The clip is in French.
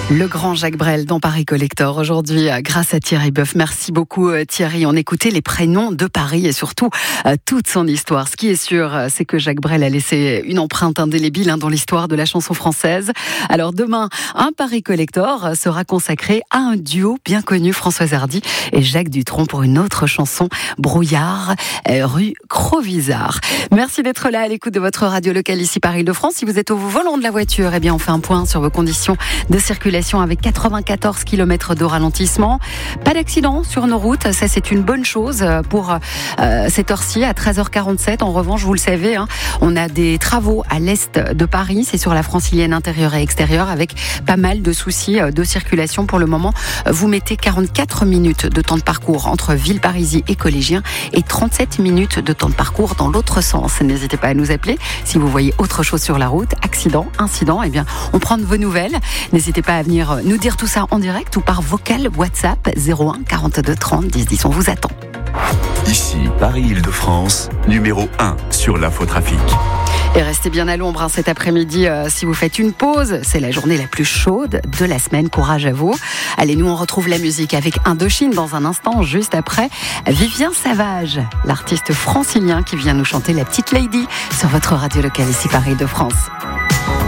Le grand Jacques Brel dans Paris Collector aujourd'hui grâce à Thierry Boeuf. Merci beaucoup Thierry. On écoutait les prénoms de Paris et surtout toute son histoire. Ce qui est sûr, c'est que Jacques Brel a laissé une empreinte indélébile dans l'histoire de la chanson française. Alors demain, un Paris Collector sera consacré à un duo bien connu, Françoise Hardy et Jacques Dutronc, pour une autre chanson, Brouillard, rue Crovisard. Merci d'être là à l'écoute de votre radio locale ici Paris-Île-de-France. Si vous êtes au volant de la voiture, eh bien on fait un point sur vos conditions de circulation avec 94 km de ralentissement. Pas d'accident sur nos routes, ça c'est une bonne chose pour cette heure-ci à 13h47. En revanche, vous le savez, on a des travaux à l'est de Paris, c'est sur la francilienne intérieure et extérieure avec pas mal de soucis de circulation pour le moment. Vous mettez 44 minutes de temps de parcours entre Villeparisis et Collégien et 37 minutes de temps de parcours dans l'autre sens. N'hésitez pas à nous appeler si vous voyez autre chose sur la route, accident, incident, eh bien on prend de vos nouvelles. N'hésitez pas à venir nous dire tout ça en direct ou par vocal WhatsApp 01 42 30 10 10. On vous attend. Ici, Paris-Île-de-France, numéro 1 sur l'infotrafic. Et restez bien à l'ombre cet après-midi si vous faites une pause. C'est la journée la plus chaude de la semaine. Courage à vous. Allez, nous on retrouve la musique avec Indochine dans un instant. Juste après, Vivien Savage, l'artiste francilien qui vient nous chanter La Petite Lady sur votre radio locale ici Paris-Île-de-France.